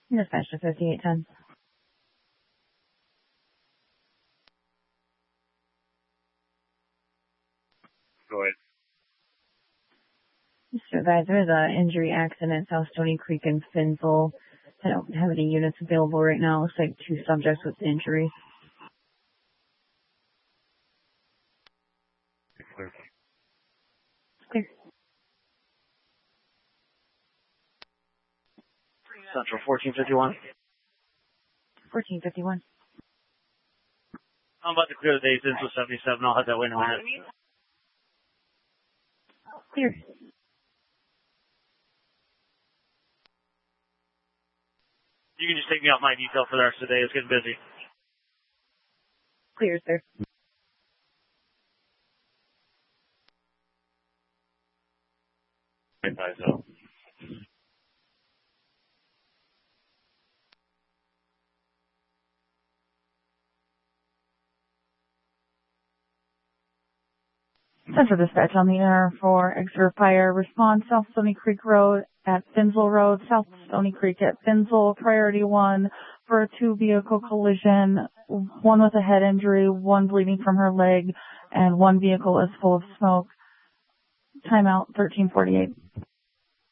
Dispatch to 5810. Go ahead. Mr. Advisor, the injury accident at South Stony Creek in Finsville. I don't have any units available right now. Looks like 2 subjects with injury. Clear. Clear. Central 1451. 1451. I'm about to clear the days into 77. I'll have that way in a minute. Clear. You can just take me off my detail for the rest of the day. It's getting busy. Clear, sir. Bye, so. Central Dispatch on the air for Exeter Fire. Response South Stony Creek Road at Finsville Road, South Stony Creek at Finsville, priority 1 for a 2-vehicle collision, 1 with a head injury, 1 bleeding from her leg, and 1 vehicle is full of smoke. Timeout 1348.